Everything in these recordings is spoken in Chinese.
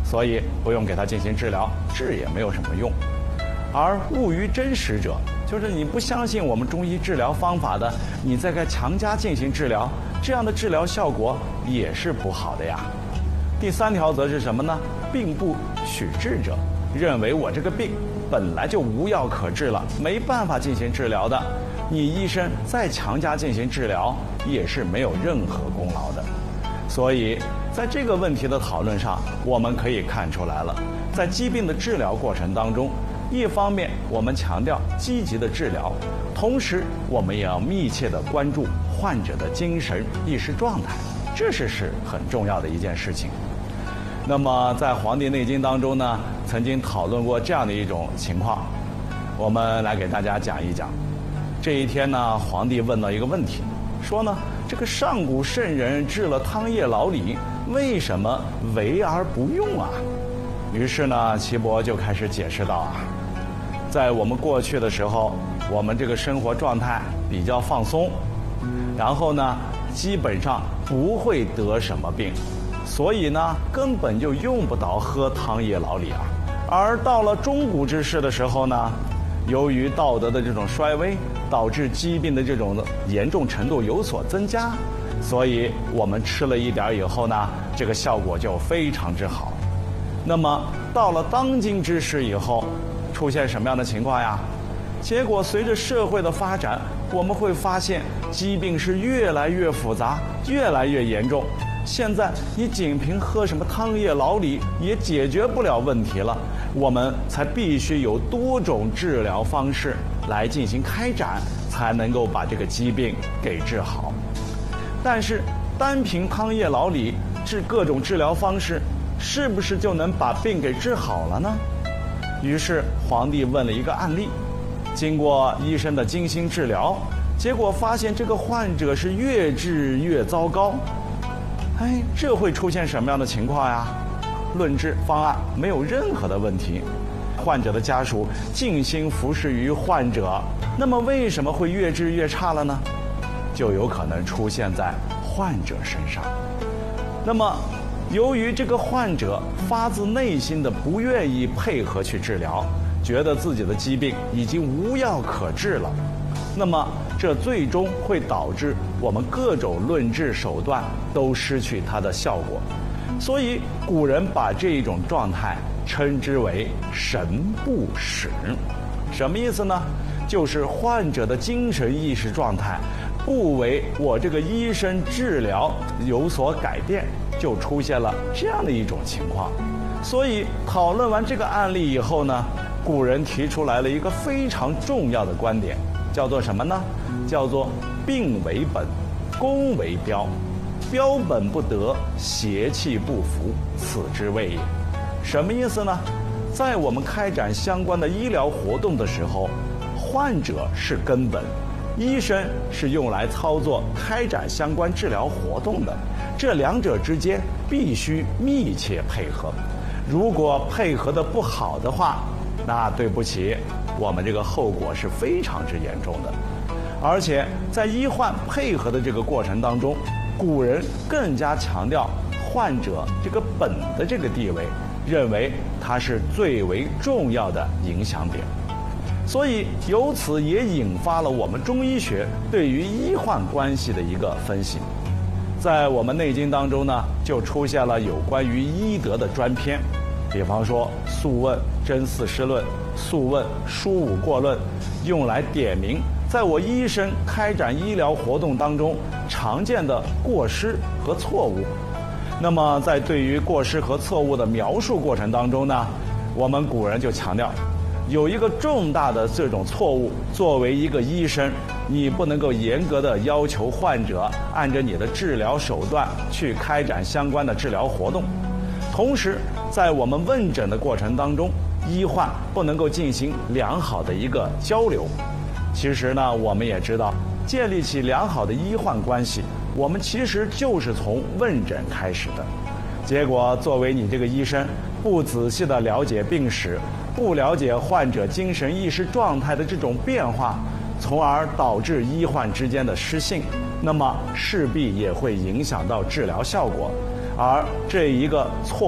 所以不用给他进行治疗，治也没有什么用。而误于真实者，就是你不相信我们中医治疗方法的，你再该强加进行治疗，这样的治疗效果也是不好的呀。第3条则是什么呢？病不许治者，认为我这个病本来就无药可治了，没办法进行治疗的，你医生再强加进行治疗也是没有任何功劳的。所以在这个问题的讨论上，我们可以看出来了，在疾病的治疗过程当中，一方面我们强调积极的治疗，同时我们也要密切地关注患者的精神意识状态，这是很重要的一件事情。那么在《黄帝内经》当中呢，曾经讨论过这样的一种情况，我们来给大家讲一讲。这一天呢，皇帝问到一个问题，说呢，这个上古圣人治了汤液老李，为什么为而不用啊？于是呢，岐伯就开始解释道啊，在我们过去的时候，我们这个生活状态比较放松，然后呢，基本上不会得什么病，所以呢，根本就用不着喝汤液老李啊。而到了中古之世的时候呢，由于道德的这种衰微，导致疾病的这种严重程度有所增加，所以我们吃了一点以后呢，这个效果就非常之好。那么到了当今之世以后，出现什么样的情况呀？结果随着社会的发展，我们会发现疾病是越来越复杂，越来越严重。现在你仅凭喝什么汤液老李也解决不了问题了，我们才必须有多种治疗方式来进行开展，才能够把这个疾病给治好。但是单凭汤液老李治各种治疗方式，是不是就能把病给治好了呢？于是皇帝问了一个案例，经过医生的精心治疗，结果发现这个患者是越治越糟糕。这会出现什么样的情况呀？论治方案没有任何的问题，患者的家属尽心服侍于患者，那么为什么会越治越差了呢？就有可能出现在患者身上。那么由于这个患者发自内心的不愿意配合去治疗，觉得自己的疾病已经无药可治了，那么这最终会导致我们各种论治手段都失去它的效果。所以古人把这一种状态称之为神不使。什么意思呢？就是患者的精神意识状态不为我这个医生治疗有所改变，就出现了这样的一种情况。所以讨论完这个案例以后呢，古人提出来了一个非常重要的观点，叫做什么呢？叫做病为本，功为标，标本不得，邪气不服，此之谓也。什么意思呢？在我们开展相关的医疗活动的时候，患者是根本，医生是用来操作开展相关治疗活动的，这两者之间必须密切配合。如果配合的不好的话，那对不起，我们这个后果是非常之严重的。而且在医患配合的这个过程当中，古人更加强调患者这个本的这个地位，认为它是最为重要的影响点。所以由此也引发了我们中医学对于医患关系的一个分析。在我们《内经》当中呢，就出现了有关于医德的专篇，比方说《素问·真四诗论》、《素问·疏五过论》，用来点明在我医生开展医疗活动当中常见的过失和错误。那么在对于过失和错误的描述过程当中呢，我们古人就强调，有一个重大的这种错误，作为一个医生，你不能够严格的要求患者按照你的治疗手段去开展相关的治疗活动。同时在我们问诊的过程当中，医患不能够进行良好的一个交流。其实呢，我们也知道，建立起良好的医患关系，我们其实就是从问诊开始的。结果作为你这个医生，不仔细的了解病史，不了解患者精神意识状态的这种变化，从而导致医患之间的失信，那么势必也会影响到治疗效果。而这一个错误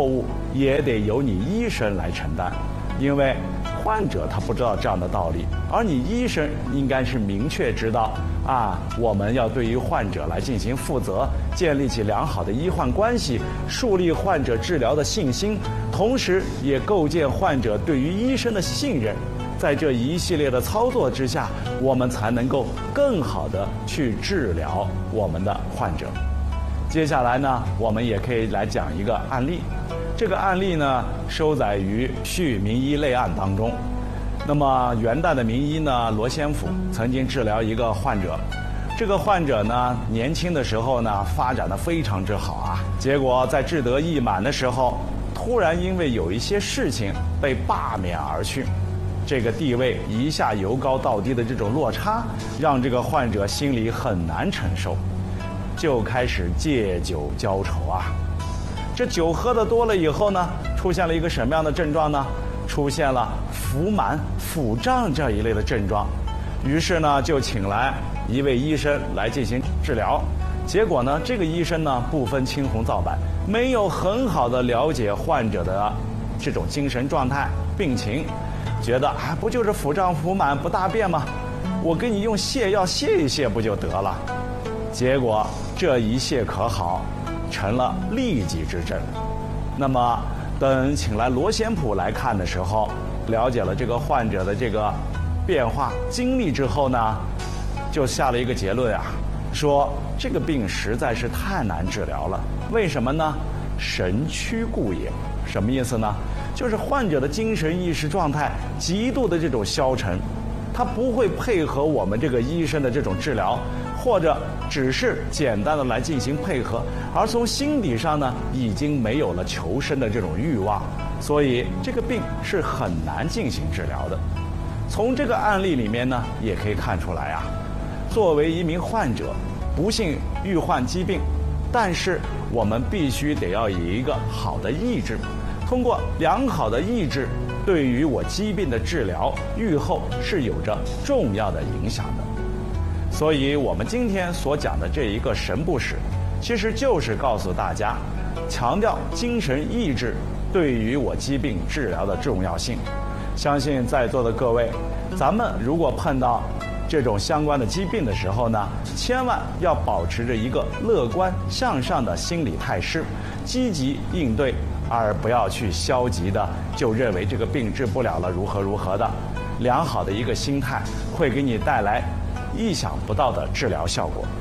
也得由你医生来承担，因为患者他不知道这样的道理，而你医生应该是明确知道我们要对于患者来进行负责，建立起良好的医患关系，树立患者治疗的信心，同时也构建患者对于医生的信任。在这一系列的操作之下，我们才能够更好的去治疗我们的患者。接下来呢，我们也可以来讲一个案例。这个案例呢，收载于《续名医类案》当中。那么元代的名医呢，罗先甫曾经治疗一个患者。这个患者呢，年轻的时候呢，发展得非常之好啊。结果在志得意满的时候，突然因为有一些事情被罢免而去。这个地位一下由高到低的这种落差，让这个患者心里很难承受，就开始借酒浇愁啊。这酒喝得多了以后呢，出现了一个什么样的症状呢？出现了腹满、腹胀这一类的症状。于是呢，就请来一位医生来进行治疗。结果呢，这个医生呢，不分青红皂白，没有很好的了解患者的这种精神状态、病情。觉得不就是腹胀腹满不大便吗？我给你用泻药泻一泻不就得了？结果这一泻可好，成了痢疾之症。那么等请来罗先甫来看的时候，了解了这个患者的这个变化经历之后呢，就下了一个结论说这个病实在是太难治疗了。为什么呢？神曲故也。什么意思呢？就是患者的精神意识状态极度的这种消沉，他不会配合我们这个医生的这种治疗，或者只是简单的来进行配合，而从心底上呢，已经没有了求生的这种欲望，所以这个病是很难进行治疗的。从这个案例里面呢，也可以看出来作为一名患者，不幸遇患疾病，但是我们必须得要有一个好的意志。通过良好的意志，对于我疾病的治疗、预后是有着重要的影响的。所以我们今天所讲的这一个神部史，其实就是告诉大家，强调精神意志对于我疾病治疗的重要性。相信在座的各位，咱们如果碰到这种相关的疾病的时候呢，千万要保持着一个乐观向上的心理态势，积极应对，而不要去消极的就认为这个病治不了了，如何如何的。良好的一个心态会给你带来意想不到的治疗效果。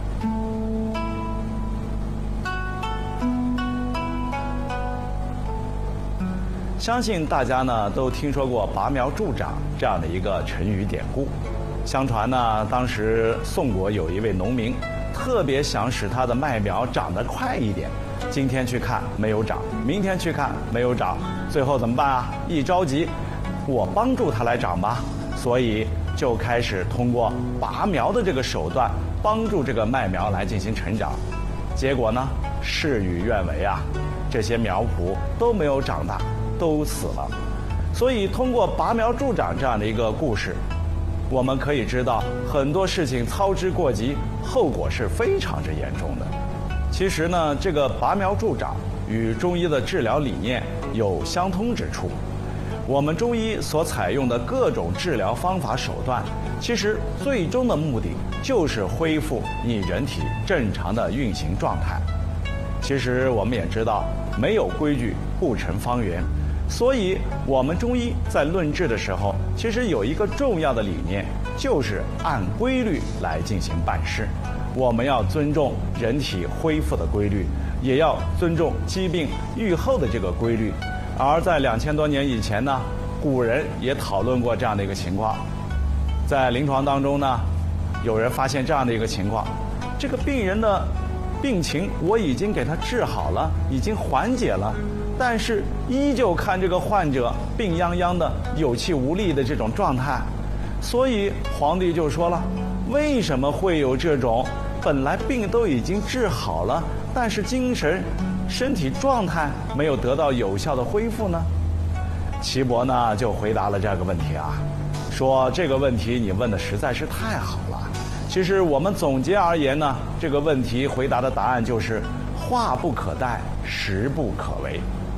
相信大家呢都听说过拔苗助长这样的一个成语典故。相传呢，当时宋国有一位农民，特别想使他的麦苗长得快一点。今天去看没有长，明天去看没有长，最后怎么办一着急，我帮助他来长吧。所以就开始通过拔苗的这个手段，帮助这个麦苗来进行成长。结果呢，事与愿违这些苗圃都没有长大，都死了。所以通过拔苗助长这样的一个故事，我们可以知道很多事情操之过急，后果是非常之严重的。其实呢，这个拔苗助长与中医的治疗理念有相通之处。我们中医所采用的各种治疗方法手段，其实最终的目的就是恢复你人体正常的运行状态。其实我们也知道，没有规矩不成方圆，所以我们中医在论治的时候，其实有一个重要的理念，就是按规律来进行办事。我们要尊重人体恢复的规律，也要尊重疾病愈后的这个规律。而在2000多年以前呢，古人也讨论过这样的一个情况。在临床当中呢，有人发现这样的一个情况，这个病人的病情我已经给他治好了，已经缓解了，但是依旧看这个患者病殃殃的、有气无力的这种状态。所以皇帝就说了，为什么会有这种本来病都已经治好了，但是精神身体状态没有得到有效的恢复呢？岐伯呢就回答了这个问题说这个问题你问的实在是太好了。其实我们总结而言呢，这个问题回答的答案就是话不可代，时不可为。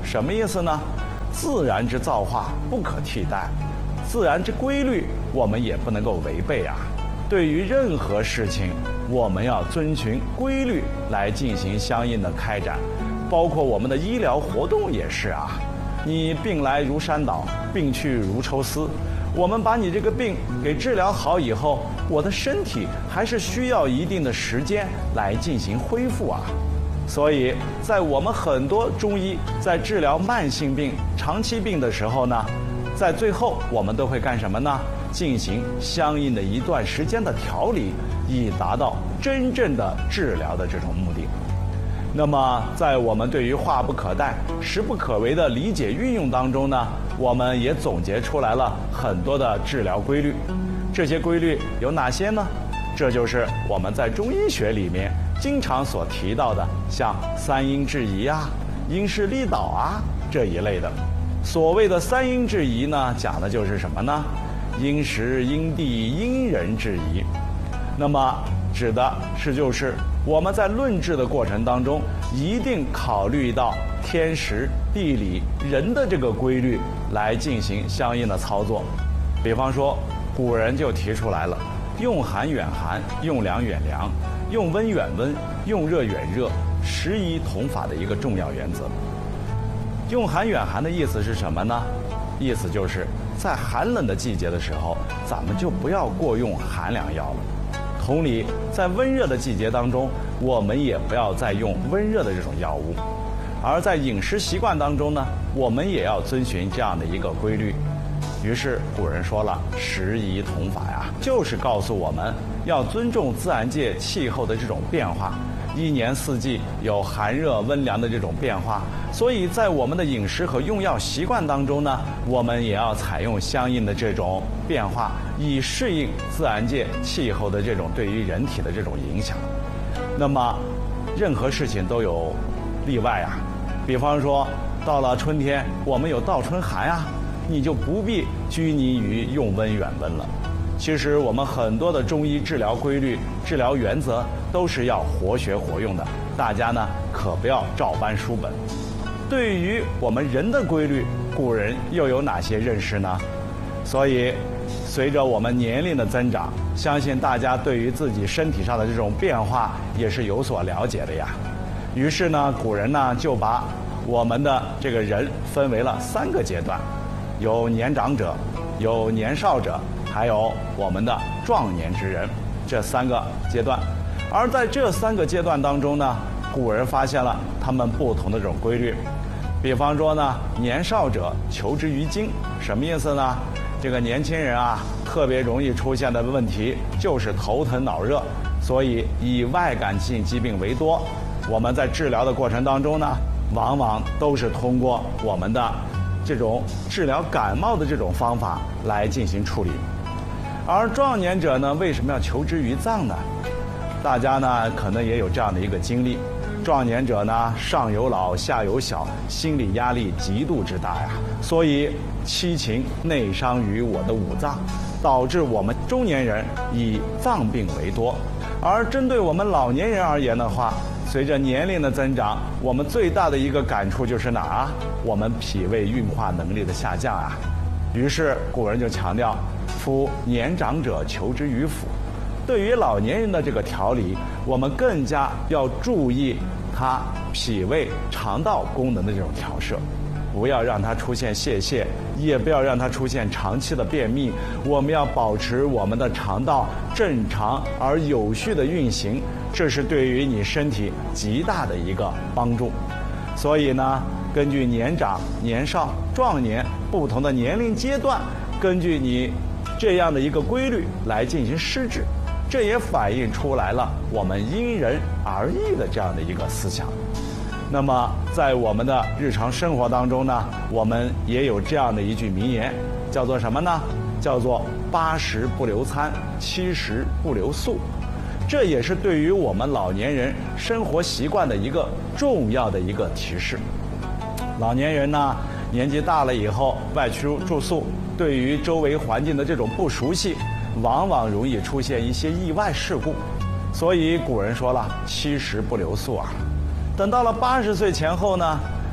什么意思呢？自然之造化不可替代，自然之规律我们也不能够违背啊。对于任何事情，我们要遵循规律来进行相应的开展，包括我们的医疗活动也是啊。你病来如山倒，病去如抽丝。我们把你这个病给治疗好以后，我的身体还是需要一定的时间来进行恢复啊。所以在我们很多中医在治疗慢性病、长期病的时候呢，在最后我们都会干什么呢？进行相应的一段时间的调理，以达到真正的治疗的这种目的。那么在我们对于化不可代、时不可为的理解运用当中呢，我们也总结出来了很多的治疗规律。这些规律有哪些呢？这就是我们在中医学里面经常所提到的，像三阴制宜啊、因势利导啊这一类的。所谓的三阴制宜呢，讲的就是什么呢？因时、因地、因人制宜。那么指的是就是我们在论治的过程当中，一定考虑到天时、地理、人的这个规律来进行相应的操作。比方说，古人就提出来了，用寒远寒，用凉远凉，用温远温，用热远热，时宜同法的一个重要原则。用寒远寒的意思是什么呢？意思就是在寒冷的季节的时候，咱们就不要过用寒凉药了。同理，在温热的季节当中，我们也不要再用温热的这种药物。而在饮食习惯当中呢，我们也要遵循这样的一个规律。于是古人说了，时宜同法呀，就是告诉我们要尊重自然界气候的这种变化，一年四季有寒热温凉的这种变化，所以在我们的饮食和用药习惯当中呢，我们也要采用相应的这种变化，以适应自然界气候的这种对于人体的这种影响。那么任何事情都有例外啊，比方说到了春天，我们有倒春寒啊，你就不必拘泥于用温远温了。其实我们很多的中医治疗规律、治疗原则都是要活学活用的，大家呢可不要照搬书本。对于我们人的规律，古人又有哪些认识呢？所以随着我们年龄的增长，相信大家对于自己身体上的这种变化也是有所了解的呀。于是呢，古人呢就把我们的这个人分为了3个阶段，有年长者，有年少者，还有我们的壮年之人，这3个阶段。而在这3个阶段当中呢，古人发现了他们不同的这种规律。比方说呢，年少者求之于精，什么意思呢？这个年轻人啊，特别容易出现的问题就是头疼脑热，所以以外感性疾病为多。我们在治疗的过程当中呢，往往都是通过我们的这种治疗感冒的这种方法来进行处理。而壮年者呢，为什么要求之于脏呢？大家呢可能也有这样的一个经历，壮年者呢上有老下有小，心理压力极度之大呀，所以七情内伤于我的五脏，导致我们中年人以脏病为多。而针对我们老年人而言的话，随着年龄的增长，我们最大的一个感触就是哪儿啊？我们脾胃运化能力的下降啊。于是古人就强调，夫年长者求之于腑。对于老年人的这个调理，我们更加要注意他脾胃肠道功能的这种调摄，不要让它出现泄泻，也不要让它出现长期的便秘。我们要保持我们的肠道正常而有序的运行，这是对于你身体极大的一个帮助。所以呢，根据年长、年少、壮年不同的年龄阶段，根据你这样的一个规律来进行施治，这也反映出来了我们因人而异的这样的一个思想。那么在我们的日常生活当中呢，我们也有这样的一句名言，叫做什么呢？叫做80不留餐，70不留宿。这也是对于我们老年人生活习惯的一个重要的一个提示。老年人呢，年纪大了以后外出住宿，对于周围环境的这种不熟悉，往往容易出现一些意外事故。所以古人说了，70不留宿啊。等到了80岁前后呢，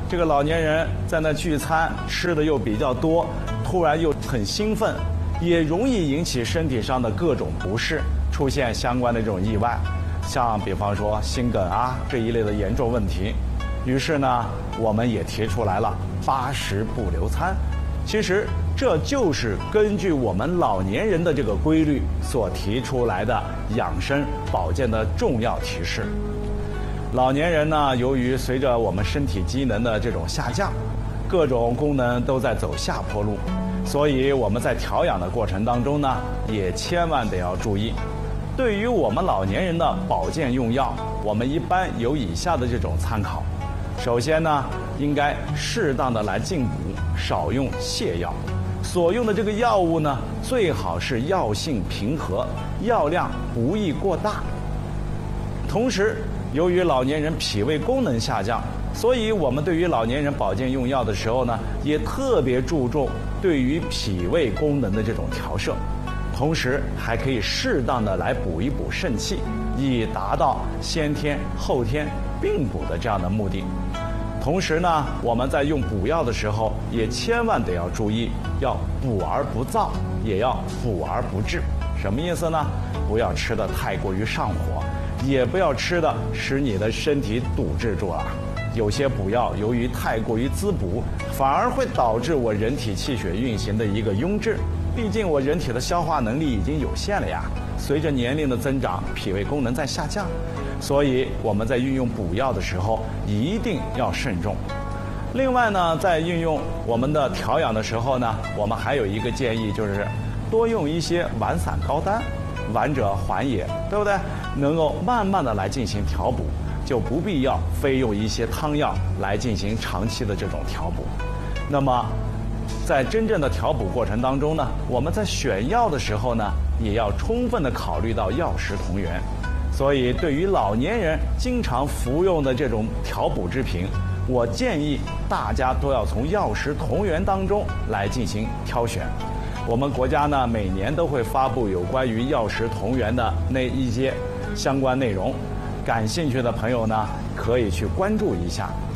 这个老年人在那聚餐，吃的又比较多，突然又很兴奋，也容易引起身体上的各种不适，出现相关的这种意外，像比方说心梗啊这一类的严重问题。于是呢，我们也提出来了80不留餐。其实这就是根据我们老年人的这个规律所提出来的养生保健的重要提示。老年人呢，由于随着我们身体机能的这种下降，各种功能都在走下坡路，所以我们在调养的过程当中呢，也千万得要注意。对于我们老年人的保健用药，我们一般有以下的这种参考。首先呢，应该适当的来进补，少用泻药。所用的这个药物呢，最好是药性平和，药量不宜过大。同时，由于老年人脾胃功能下降，所以我们对于老年人保健用药的时候呢，也特别注重对于脾胃功能的这种调摄，同时还可以适当的来补一补肾气，以达到先天后天并补的这样的目的。同时呢，我们在用补药的时候，也千万得要注意，要补而不燥，也要补而不滞。什么意思呢？不要吃得太过于上火，也不要吃的使你的身体堵滞住了。有些补药由于太过于滋补，反而会导致我人体气血运行的一个壅滞。毕竟我人体的消化能力已经有限了呀，随着年龄的增长，脾胃功能在下降，所以我们在运用补药的时候一定要慎重。另外呢，在运用我们的调养的时候呢，我们还有一个建议，就是多用一些丸散膏丹，丸者缓也，对不对？能够慢慢的来进行调补，就不必要非用一些汤药来进行长期的这种调补。那么在真正的调补过程当中呢，我们在选药的时候呢，也要充分的考虑到药食同源。所以对于老年人经常服用的这种调补之品，我建议大家都要从药食同源当中来进行挑选。我们国家呢，每年都会发布有关于药食同源的那一些相关内容，感兴趣的朋友呢，可以去关注一下。